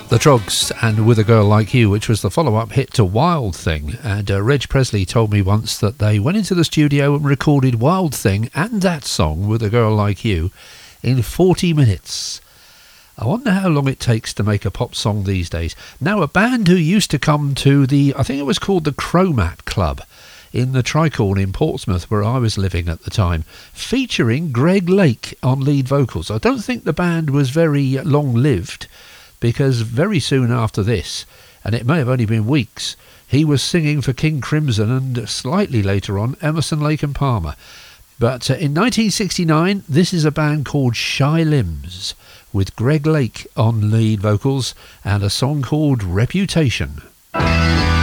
The Trogs and With a Girl Like You, which was the follow-up hit to Wild Thing. And Reg Presley told me once that they went into the studio and recorded Wild Thing and that song, With a Girl Like You, in 40 minutes. I wonder how long it takes to make a pop song these days. Now, a band who used to come to I think it was called the Chromat Club in the Tricorn in Portsmouth, where I was living at the time, featuring Greg Lake on lead vocals. I don't think the band was very long-lived, because very soon after this, and it may have only been weeks, he was singing for King Crimson and slightly later on Emerson, Lake and Palmer. But in 1969, this is a band called Shy Limbs with Greg Lake on lead vocals and a song called Reputation.